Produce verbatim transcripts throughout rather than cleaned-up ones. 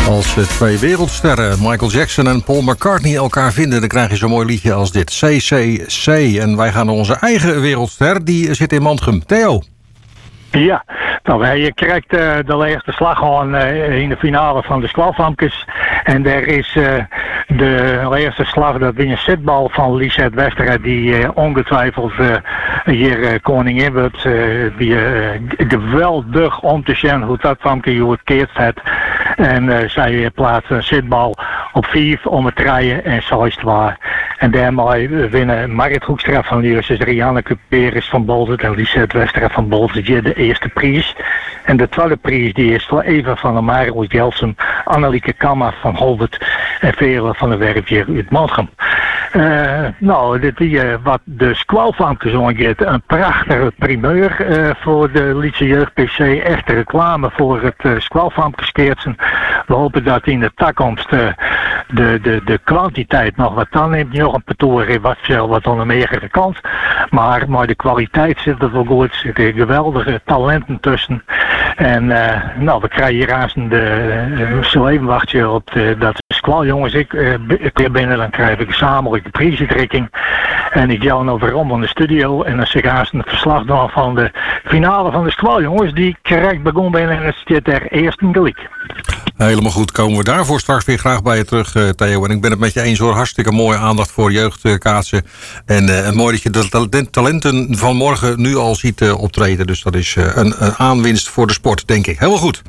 Als twee wereldsterren, Michael Jackson en Paul McCartney, elkaar vinden, dan krijg je zo'n mooi liedje als dit. C C C. En wij gaan naar onze eigen wereldster, die zit in Mantrum. Theo. Ja, nou, je krijgt uh, de eerste slag aan uh, in de finale van de squalfamkes. En daar is uh, de eerste slag, dat is een setbal van Lisette Westera, die uh, ongetwijfeld uh, hier uh, koningin wordt. Uh, die uh, geweldig om te zien hoe dat famke je het keert heeft. En uh, zij plaatst een setbal op vijf om het rijden en zes twee. En daarmee winnen Marit Hoekstra van Liers, Rianneke Peres van Bolzert en Lisette Westera van Bolzert de eerste prijs. En de tweede prijs die is voor Eva van der Marel Jelsen, Annelieke Kammer van Holbert en Vele van der Werfje uit Mantrum. Uh, nou, dit is uh, wat de squalfamkes aangeeft, een prachtige primeur uh, voor de Lietse Jeugd P C. Echte reclame voor het uh, squalfamkeskeertsen. We hopen dat in de toekomst uh, de, de, de kwantiteit nog wat dan neemt. Nog een patoer wat veel wat aan de megere kant. Maar, maar de kwaliteit zit er wel goed. Er zitten geweldige talenten tussen. En uh, nou, we krijgen hier aanstaande uh, zo even wachtje op de, dat squal jongens. Ik uh, keer binnen, dan krijg ik gezamenlijk de prijsuitreiking. En ik jou nou weer om van de studio. En dan zeg ik een verslag doen van de finale van de squal jongens. Die correct begon binnen en het zit er eerst een gelijk. Helemaal goed, komen we daarvoor straks weer graag bij je terug, uh, Theo. En ik ben het met je eens hoor, hartstikke mooie aandacht voor jeugdkaatsen. En uh, mooi dat je de talenten van morgen nu al ziet uh, optreden. Dus dat is uh, een, een aanwinst voor de sport, denk ik. Helemaal goed.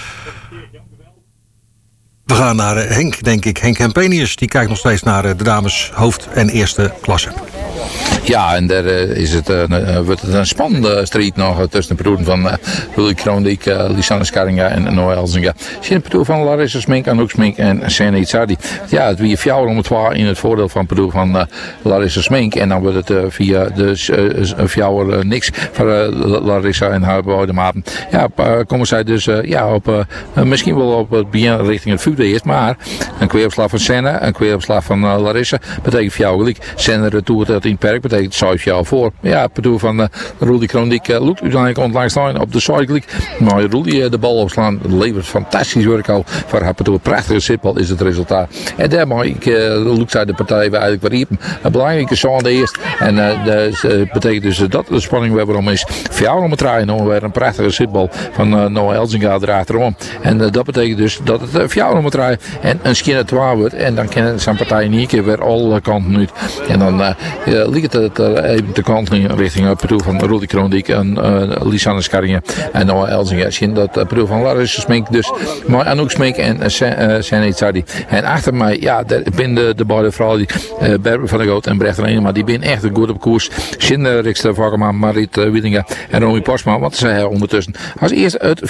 We gaan naar uh, Henk, denk ik. Henk Hempenius, die kijkt nog steeds naar uh, de dames hoofd- en eerste klasse. Ja, en daar uh, is het, uh, uh, wordt het een spannende strijd nog uh, tussen de ploegen van uh, Rudy Kroondijk, uh, Lisanne Skarringa en Noah Elzinga. Zie je de van Larissa Smink, Anouk Smink en Sene Itzardi. Ja, het wie fjouwer om het waar in het voordeel van de van uh, Larissa Smink. En dan wordt het uh, via de uh, fjouwer uh, niks voor uh, Larissa en haar behouden maten. Ja, uh, komen zij dus uh, ja, op, uh, uh, misschien wel op het begin richting het vuur eerst, maar een kweeropslag van Sene, een kweeropslag van uh, Larissa betekent fjouwer gelijk. Sene retour dat in het perk betekent vijf jaar voor. Ja, bedoel van uh, Rudy Kroondijk uh, loopt uiteindelijk online staan op de side gelijk. Maar Rudy uh, de bal opslaan levert fantastisch werk al. Voor haar bedoel prachtige zitbal is het resultaat. En daarmee ik uh, loopt zij de partij weer eigenlijk weer riepen. Een belangrijke zone eerst. En uh, dat uh, betekent dus uh, dat de spanning weer waarom is fjouwer om het draaien. Dan weer een prachtige zitbal van uh, Noah Elzinga erachterom. En uh, dat betekent dus dat het uh, fjouwer om het draaien en een skinner twee wordt. En dan kennen zijn partij niet keer weer alle kanten uit. En dan uh, uh, ligt het uh, even de kant richting het bedoel van Rudy Kroondijk en uh, Lisanne Skarringa en Noah Elzinga. Zien dat het bedoel van Larissa Smink dus. Maar Anouk Smink en uh, Sene Itzardi. En achter mij, ja, daar ben de, de beide vrouwen die uh, Berber van der Goot en Brecht Reine, maar die ben echt goed op koers. Sinde Rikstra Vakkerman, Marit uh, Wiedinga en Romy Pasma. Want ze hebben ondertussen als eerste het